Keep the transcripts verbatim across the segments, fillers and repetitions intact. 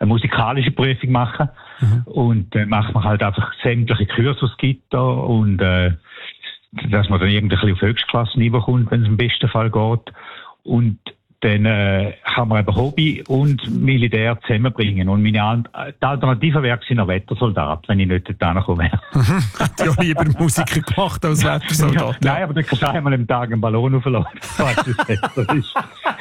eine musikalische Prüfung machen. Mhm. Und dann äh, macht man halt einfach sämtliche Kurse, die es gibt da, und äh, dass man dann irgendwie auf Höchstklasse-Niveau kommt, wenn es im besten Fall geht. Und dann äh, kann man eben Hobby und Militär zusammenbringen. Und meine An- die Alternative wäre ein Wettersoldat, wenn ich nicht dort hingekommen wäre. Hat ja lieber Musiker gemacht als Wettersoldat. Ja, nein, aber dann kannst du einmal am Tag einen Ballon aufladen. Das ist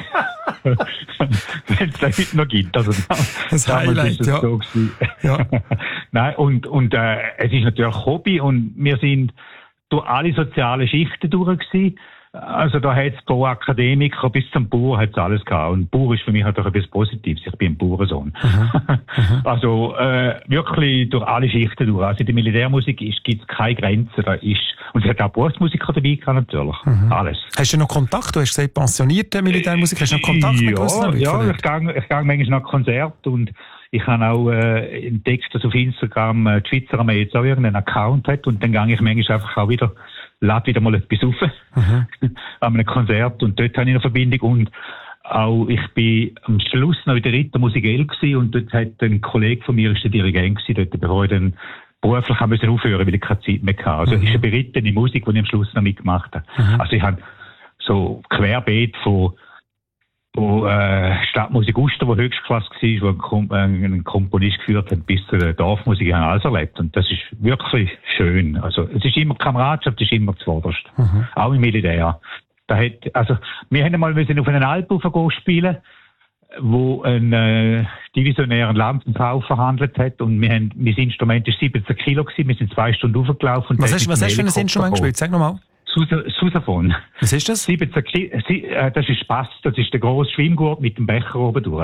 wenn es da heute noch gibt. Also, das Highlight, ist es ja. So ja. Nein, und, und äh, es ist natürlich Hobby, und wir sind durch alle sozialen Schichten durch gewesen. Also da hat es pro Akademiker bis zum Bauer hat's alles gehabt. Und Bauer ist für mich natürlich etwas Positives. Ich bin ein Bauernsohn. Mhm. Also äh, wirklich durch alle Schichten durch. Also in der Militärmusik gibt es keine Grenzen. Da ist, und es hat auch Berufsmusiker dabei gehabt, natürlich. Mhm. Alles. Hast du noch Kontakt? Du hast gesagt, pensionierte Militärmusiker. Hast du noch Kontakt ja, mit gewissen Leuten? Ja, ich gehe ich gehe manchmal nach Konzert, und ich habe auch äh, entdeckt, dass auf Instagram äh, die Schweizer Armee jetzt auch irgendeinen Account hat, und dann gehe ich manchmal einfach auch wieder, lade wieder mal etwas rauf mhm. an einem Konzert, und dort habe ich eine Verbindung. Und auch ich bin am Schluss noch in der Rittermusik gewesen, und dort hat ein Kollege von mir, ist der Dirigent gewesen, dort, bevor ich dann beruflich haben müssen aufhören, weil ich keine Zeit mehr hatte. Also mhm. ist eine berittene Musik, die ich am Schluss noch mitgemacht habe. Mhm. Also ich habe so querbeet von wo äh, Stadtmusik Uster, wo Höchstklasse war, wo ein, Kom- äh, ein Komponist geführt hat, bis zu der Dorfmusik, ich habe alles erlebt. Und das ist wirklich schön. Also es ist immer Kameradschaft, es ist immer zuvorderst. Mhm. Auch im Militär. Da hat, also wir haben einmal müssen auf einen Alp raufgehen spielen, wo ein äh, divisionären Lampenkauf verhandelt hat, und wir haben, mein Instrument war siebzehn Kilo gewesen, wir sind zwei Stunden raufgelaufen. Was hast, was hast du für ein Instrument gespielt? Sag nochmal. Sousaphon. Was ist das? siebzehn Kilo, das ist Spass, das ist der grosse Schwimmgurt mit dem Becher oben durch.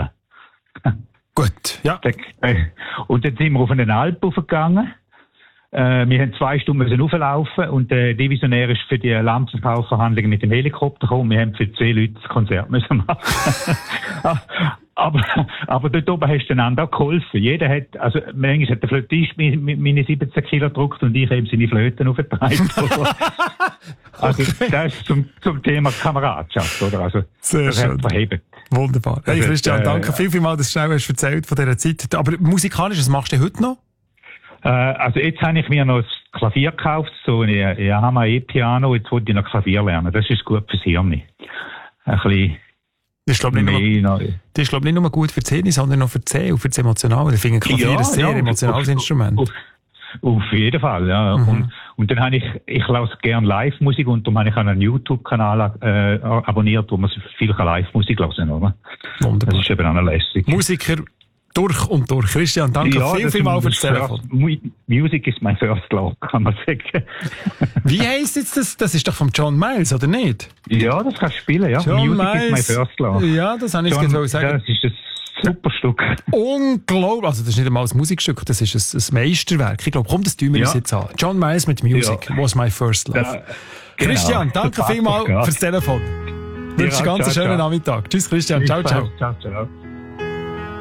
Gut, ja. Und dann sind wir auf einen Alp raufgegangen. Äh, wir haben zwei Stunden müssen rauflaufen, und der Divisionär ist für die Lampenkaufverhandlungen mit dem Helikopter gekommen. Wir haben für zwei Leute das Konzert müssen machen. aber, aber dort oben hast du einander auch geholfen. Jeder hat, also, manchmal hat der Flötist meine siebzehn Kilo gedruckt, und ich habe seine Flöten aufgetragen. Also, okay. Das ist zum, zum Thema Kameradschaft, oder? Also, sehr das schön. Verheben. Wunderbar. Hey, Christian, äh, danke viel, viel mal, dass du schnell hast erzählt von dieser Zeit. Aber musikalisch, was machst du heute noch? Äh, also jetzt habe ich mir noch das Klavier gekauft, so ein Yamaha E-Piano, jetzt wollte ich noch Klavier lernen. Das ist gut fürs Hirn. Ein bisschen das ist, glaube ich, nicht nur, das ist, glaub, nicht nur gut für die Zähne, sondern auch für die Zähne und für das Emotionale. Ich finde Klavier ja, ein sehr ja, emotionales auf, Instrument. Auf, auf jeden Fall, ja. Mhm. Und, und dann habe ich, ich lasse gerne Live-Musik, und darum habe ich einen YouTube-Kanal äh, abonniert, wo man viel Live-Musik hören kann, oder? Wunderbar. Das ist eben auch lässig. Musiker durch und durch. Christian, danke ja, viel, viel mal für das Telefon. First, Music is my first love, kann man sagen. Wie heisst jetzt das? Das ist doch von John Miles, oder nicht? Ja, das kannst du spielen, ja. John Music Miles, is my first love. Ja, das habe ich jetzt gerade sagen. Das ist ein super Stück. Unglaublich. Also, das ist nicht einmal ein Musikstück, das ist ein, ein Meisterwerk. Ich glaube, komm, das tun wir uns ja. jetzt an. John Miles mit Music ja. was my first love. Da, genau. Christian, danke vielmals fürs Telefon. Ich wünsche einen ganz schönen Nachmittag. Tschüss, Christian. Ciao, ciao. Ciao, ciao.